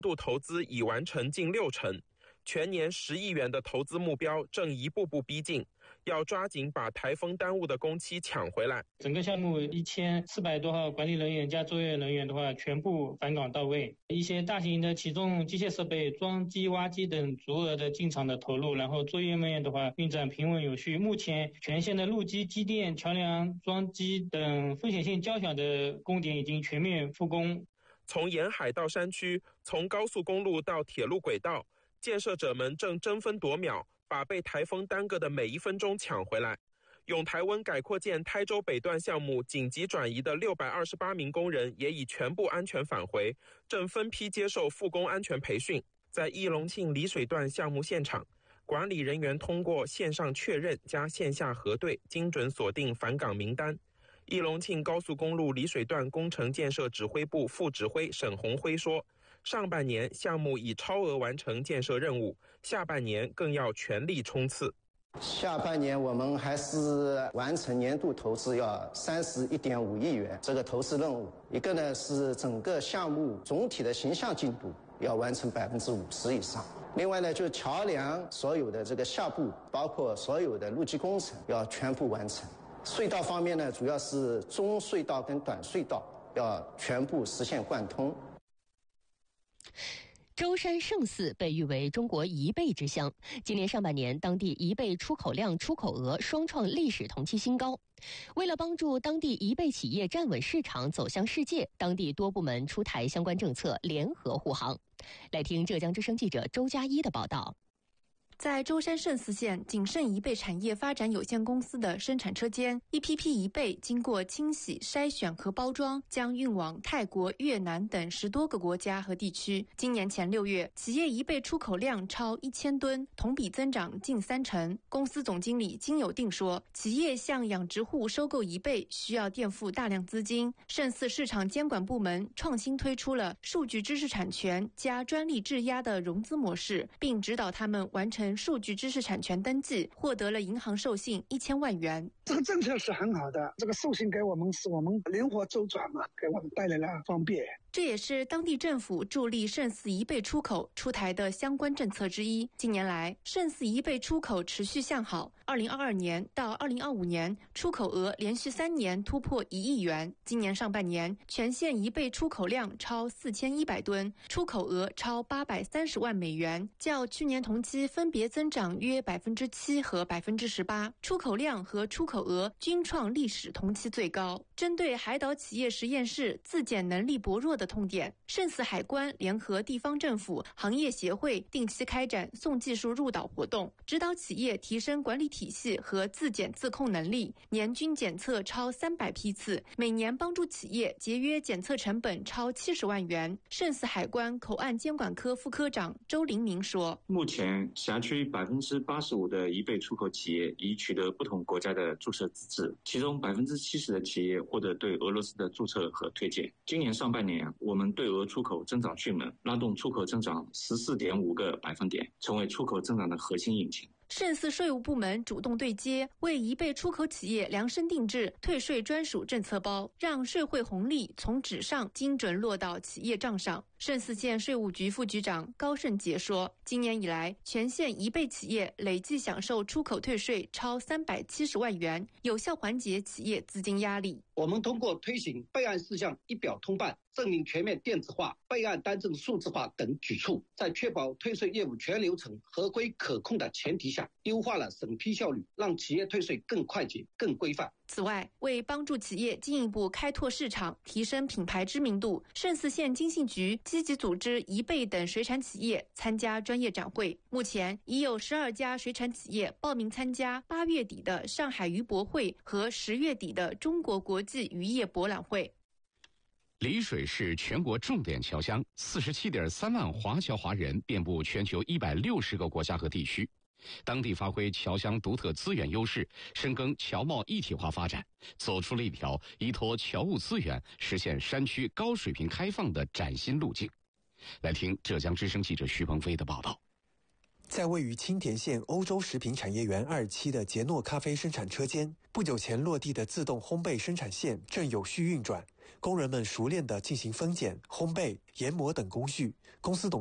度投资已完成近60%，全年10亿元的投资目标正一步步逼近，要抓紧把台风耽误的工期抢回来。 整个项目1400多号管理人员加作业人员的话，全部返岗到位。一些大型的起重机械设备、装机、挖机等足额的进场的投入，然后作业人员的话运转平稳有序。目前全线的路基、机电、桥梁、桩基等风险性较小的工点已经全面复工。 从沿海到山区，从高速公路到铁路轨道，建设者们正争分夺秒，把被台风耽搁的每一分钟抢回来。永台温改扩建台州北段项目紧急转移的628名工人也已全部安全返回，正分批接受复工安全培训。在义隆庆丽水段项目现场，管理人员通过线上确认加线下核对，精准锁定返岗名单。义隆庆高速公路丽水段工程建设指挥部副指挥沈宏辉说，上半年项目已超额完成建设任务，下半年更要全力冲刺。 下半年我们还是完成年度投资要31.5亿元这个投资任务。一个呢是整个项目总体的形象进度要完成50%以上。另外呢，就桥梁所有的这个下部，包括所有的路基工程要全部完成。隧道方面呢，主要是中隧道跟短隧道要全部实现贯通。 舟山圣寺被誉为中国贻贝之乡，今年上半年当地贻贝出口量、出口额双创历史同期新高。为了帮助当地贻贝企业站稳市场走向世界，当地多部门出台相关政策，联合护航。来听浙江之声记者周佳一的报道。 在舟山圣寺县景盛贻贝产业发展有限公司的生产车间，一批批贻贝经过清洗、筛选和包装，将运往泰国、越南等10多个国家和地区。今年前6月，企业贻贝出口量超1000吨，同比增长近30%。公司总经理金有定说，企业向养殖户收购贻贝需要垫付大量资金。圣寺市场监管部门创新推出了数据知识产权加专利质押的融资模式，并指导他们完成数据知识产权登记，获得了银行授信1000万元。 这个政策是很好的，这个授信给我们是我们灵活周转嘛，给我们带来了方便。 这也是当地政府助力圣寺贻贝出口出台的相关政策之一。近年来，圣寺贻贝出口持续向好，2022年到2025年出口额连续3年突破1亿元。今年上半年，全县贻贝出口量超4100吨，出口额超830万美元，较去年同期分别增长约7%和18%，出口量和出口额均创历史同期最高。针对海岛企业实验室自检能力薄弱的痛点，圣寺海关联合地方政府、行业协会定期开展送技术入岛活动，指导企业提升管理体系和自检自控能力，年均检测超300批次，每年帮助企业节约检测成本超70万元。圣寺海关口岸监管科副科长周林明说， 目前辖区85%的贻贝出口企业已取得不同国家的注册资质，其中70%的企业获得对俄罗斯的注册和推荐。今年上半年，我们对俄出口增长迅猛，拉动出口增长14.5个百分点，成为出口增长的核心引擎。 圣寺税务部门主动对接，为贻贝出口企业量身定制退税专属政策包，让税汇红利从纸上精准落到企业账上。圣寺县税务局副局长高胜杰说，今年以来，全县贻贝企业累计享受出口退税超370万元，有效缓解企业资金压力。 我们通过推行备案事项一表通办、证明全面电子化、备案单证数字化等举措，在确保退税业务全流程合规可控的前提下，优化了审批效率，让企业退税更快捷、更规范。 此外，为帮助企业进一步开拓市场，提升品牌知名度，圣寺县经信局积极组织贻贝等水产企业参加专业展会。目前已有12家水产企业报名参加8月底的上海渔博会和10月底的中国国际渔业博览会。 丽水是全国重点侨乡，47.3万华侨华人遍布全球160个国家和地区。当地发挥侨乡独特资源优势，深耕侨贸一体化发展，走出了一条依托侨务资源实现山区高水平开放的崭新路径。来听浙江之声记者徐鹏飞的报道。 在位于青田县欧洲食品产业园2期的杰诺咖啡生产车间，不久前落地的自动烘焙生产线正有序运转， 工人们熟练地进行分拣、烘焙、研磨等工序。公司董